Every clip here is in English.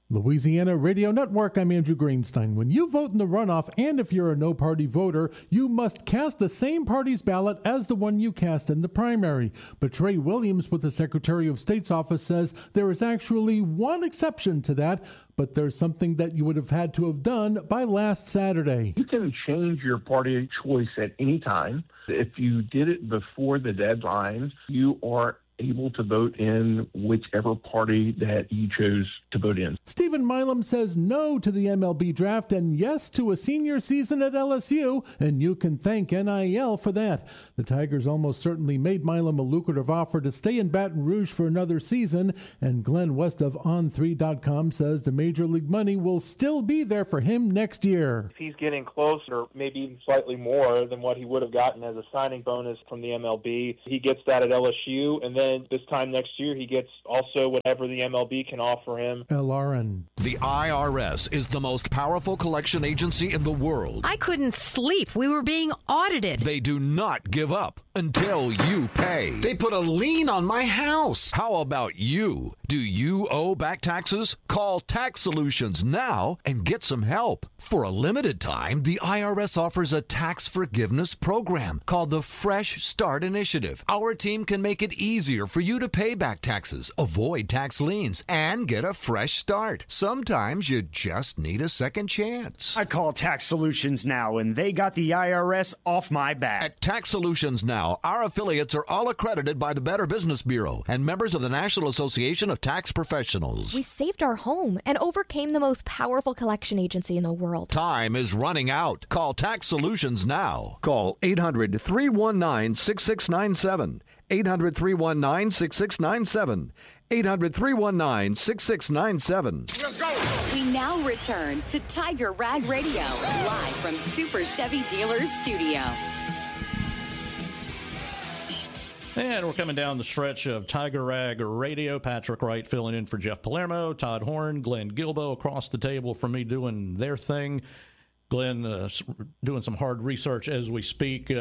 Louisiana Radio Network, I'm Andrew Greenstein. When you vote in the runoff, and if you're a no-party voter, you must cast the same party's ballot as the one you cast in the primary. But Trey Williams with the Secretary of State's office says there is actually one exception to that, but there's something that you would have had to have done by last Saturday. You can change your party choice at any time. If you did it before the deadline, you are able to vote in whichever party that you chose to vote in. Stephen Milam says no to the MLB draft and yes to a senior season at LSU, and you can thank NIL for that. The Tigers almost certainly made Milam a lucrative offer to stay in Baton Rouge for another season, and Glenn West of On3.com says the Major League money will still be there for him next year. If he's getting close, or maybe even slightly more than what he would have gotten as a signing bonus from the MLB, he gets that at LSU, and then this time next year, he gets also whatever the MLB can offer him. LRN. The IRS is the most powerful collection agency in the world. I couldn't sleep. We were being audited. They do not give up until you pay. They put a lien on my house. How about you? Do you owe back taxes? Call Tax Solutions now and get some help. For a limited time, the IRS offers a tax forgiveness program called the Fresh Start Initiative. Our team can make it easier for you to pay back taxes, avoid tax liens, and get a fresh start. Sometimes you just need a second chance. I call Tax Solutions now, and they got the IRS off my back. At Tax Solutions Now, our affiliates are all accredited by the Better Business Bureau and members of the National Association of Tax Professionals. We saved our home and overcame the most powerful collection agency in the world. Time is running out. Call Tax Solutions now. Call 800-319-6697. 800-319-6697. 800-319-6697. We now return to Tiger Rag Radio, live from Super Chevy Dealers Studio. And we're coming down the stretch of Tiger Rag Radio. Patrick Wright filling in for Jeff Palermo, Todd Horn, Glenn Gilbo across the table from me doing their thing. Glenn doing some hard research as we speak.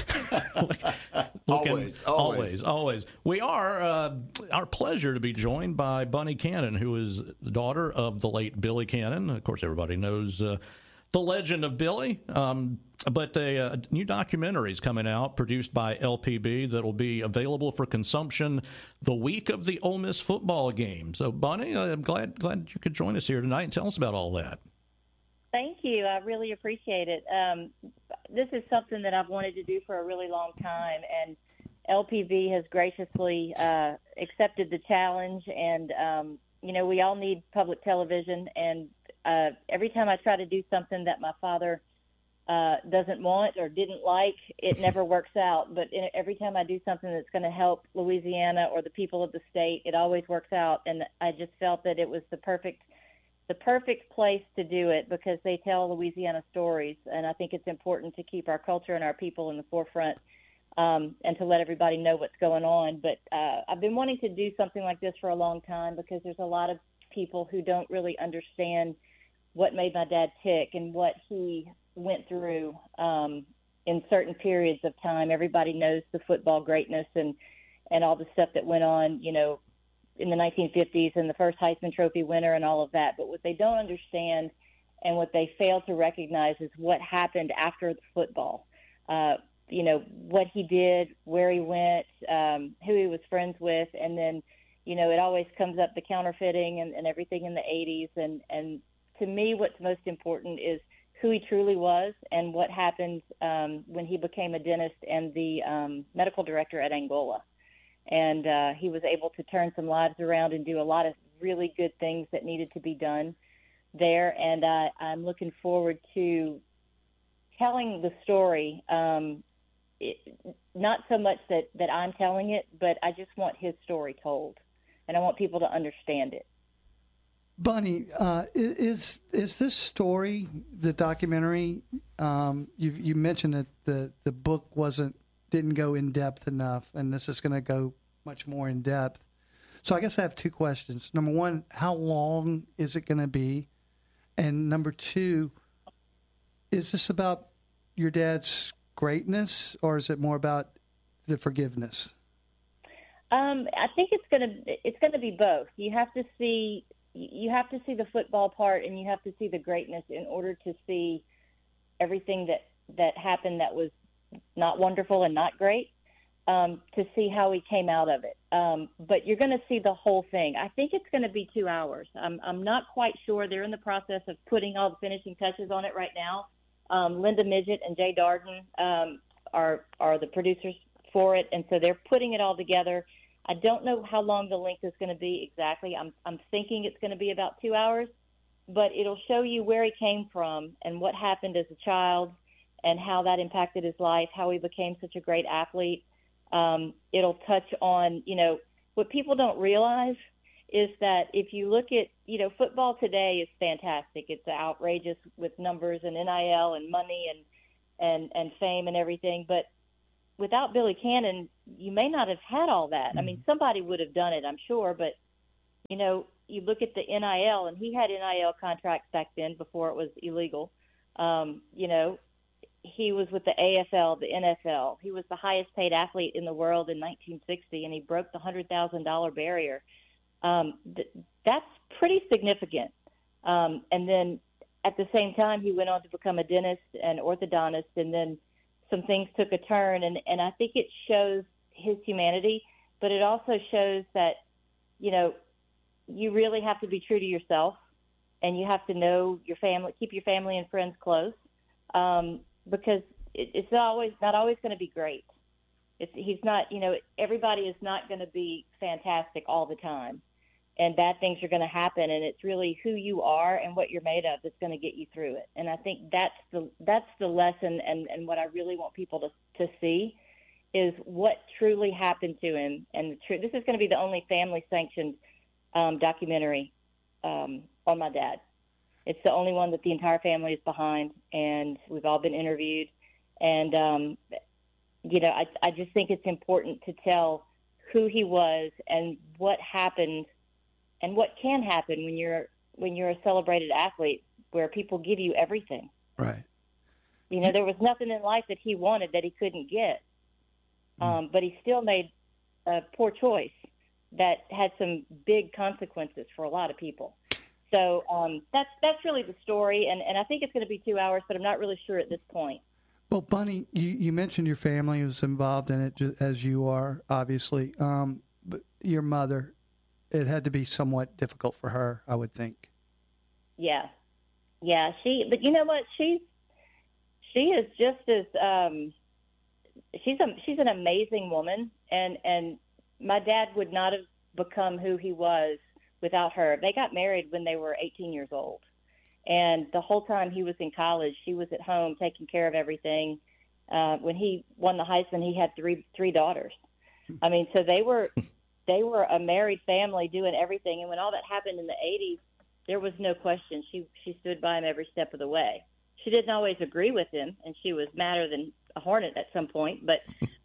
Always. We are our pleasure to be joined by Bunny Cannon, who is the daughter of the late Billy Cannon. Of course, everybody knows the legend of Billy. But a new documentary is coming out, produced by LPB, that will be available for consumption the week of the Ole Miss football game. So, Bunny, I'm glad you could join us here tonight and tell us about all that. Thank you. I really appreciate it. This is something that I've wanted to do for a really long time, and LPB has graciously accepted the challenge. And, we all need public television, and every time I try to do something that my father doesn't want or didn't like, it never works out. But every time I do something that's going to help Louisiana or the people of the state, it always works out. And I just felt that it was the perfect place to do it, because they tell Louisiana stories, and I think it's important to keep our culture and our people in the forefront, and to let everybody know what's going on. But I've been wanting to do something like this for a long time, because there's a lot of people who don't really understand what made my dad tick and what he went through in certain periods of time. Everybody knows the football greatness and all the stuff that went on, in the 1950s, and the first Heisman Trophy winner and all of that. But what they don't understand and what they fail to recognize is what happened after the football. What he did, where he went, who he was friends with, and then, it always comes up the counterfeiting and everything in the 80s. And to me, what's most important is who he truly was and what happened when he became a dentist and the medical director at Angola. And he was able to turn some lives around and do a lot of really good things that needed to be done there. And I'm looking forward to telling the story, not so much that I'm telling it, but I just want his story told, and I want people to understand it. Bunny, is this story, the documentary, you mentioned that the book didn't go in depth enough, and this is going to go much more in depth. So I guess I have two questions. Number one, how long is it going to be? And number two, is this about your dad's greatness, or is it more about the forgiveness? I think it's going to be both. You have to see, you have to see the football part, and you have to see the greatness in order to see everything that happened that was not wonderful and not great, to see how he came out of it. But you're going to see the whole thing. I think it's going to be 2 hours. I'm not quite sure. They're in the process of putting all the finishing touches on it right now. Linda Midget and Jay Darden are the producers for it, and so they're putting it all together. I don't know how long the length is going to be exactly. I'm thinking it's going to be about 2 hours, but it'll show you where he came from and what happened as a child and how that impacted his life, how he became such a great athlete. It'll touch on, what people don't realize is that if you look at, football today is fantastic. It's outrageous with numbers and NIL and money and fame and everything. But without Billy Cannon, you may not have had all that. I mean, somebody would have done it, I'm sure. But, you look at the NIL, and he had NIL contracts back then before it was illegal. He was with the AFL, the NFL. He was the highest paid athlete in the world in 1960, and he broke the $100,000 barrier. That's pretty significant. And then at the same time, he went on to become a dentist and orthodontist, and then some things took a turn. And I think it shows his humanity, but it also shows that, you really have to be true to yourself, and you have to know your family, keep your family and friends close. Because it's not always going to be great. He's not, everybody is not going to be fantastic all the time, and bad things are going to happen. And it's really who you are and what you're made of that's going to get you through it. And I think that's the lesson, and what I really want people to see is what truly happened to him. And this is going to be the only family sanctioned documentary on my dad. It's the only one that the entire family is behind, and we've all been interviewed. And, I just think it's important to tell who he was and what happened and what can happen when you're a celebrated athlete, where people give you everything. Right. There was nothing in life that he wanted that he couldn't get. But he still made a poor choice that had some big consequences for a lot of people. So that's really the story, and I think it's going to be 2 hours, but I'm not really sure at this point. Well, Bunny, you mentioned your family was involved in it, as you are, obviously. But your mother, it had to be somewhat difficult for her, I would think. Yeah. But you know what? She is just as she's an amazing woman, and my dad would not have become who he was without her. They got married when they were 18 years old. And the whole time he was in college, she was at home taking care of everything. When he won the Heisman, he had three daughters. I mean, so they were a married family doing everything. And when all that happened in the 80s, there was no question. She stood by him every step of the way. She didn't always agree with him, and she was madder than a hornet at some point. But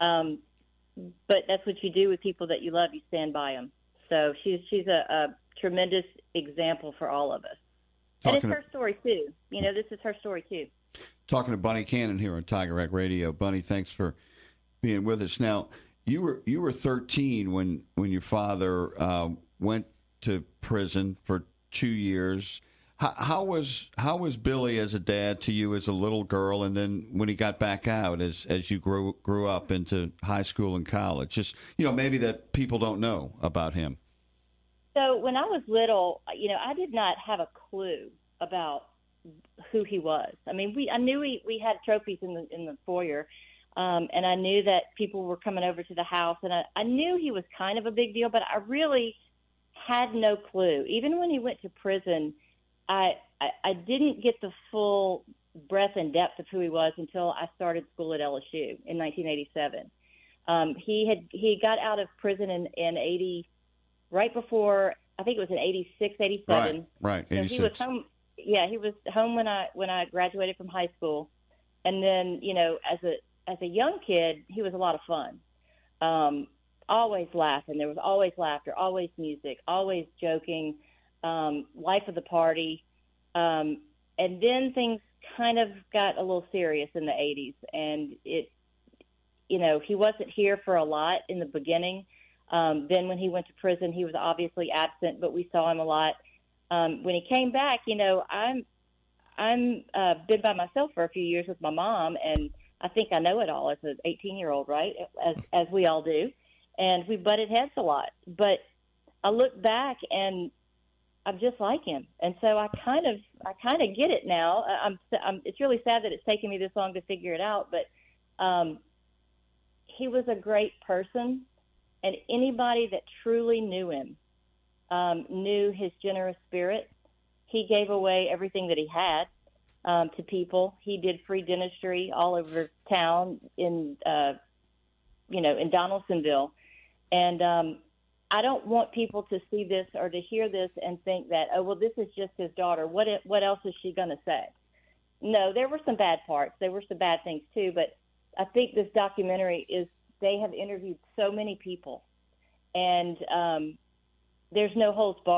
that's what you do with people that you love. You stand by them. So she's a tremendous example for all of us. And it's her story, too. This is her story, too. Talking to Bunny Cannon here on Tiger Rack Radio. Bunny, thanks for being with us. Now, you were 13 when your father went to prison for 2 years. How was Billy as a dad to you as a little girl, and then when he got back out as you grew up into high school and college? Just maybe that people don't know about him. So when I was little, I did not have a clue about who he was. I mean, I knew we had trophies in the foyer, and I knew that people were coming over to the house, and I knew he was kind of a big deal, but I really had no clue. Even when he went to prison, I didn't get the full breadth and depth of who he was until I started school at LSU in 1987. He got out of prison in 80, right before, I think it was in 86, 87. Right, 86. So he was home. Yeah, he was home when I graduated from high school, and then as a young kid, he was a lot of fun. Always laughing. There was always laughter, always music, always joking. Life of the party. And then things kind of got a little serious in the 80s, and he wasn't here for a lot in the beginning. Then when he went to prison, he was obviously absent, but we saw him a lot. When he came back, I'm been by myself for a few years with my mom, and I think I know it all as an 18-year-old, right? As we all do, and we butted heads a lot. But I look back and I'm just like him, and so I kind of get it now. It's really sad that it's taken me this long to figure it out, but he was a great person, and anybody that truly knew him knew his generous spirit. He gave away everything that he had to people. He did free dentistry all over town in Donaldsonville, and I don't want people to see this or to hear this and think that, oh, well, this is just his daughter. What else is she going to say? No, there were some bad parts. There were some bad things too, but I think this documentary they have interviewed so many people, and there's no holds barred.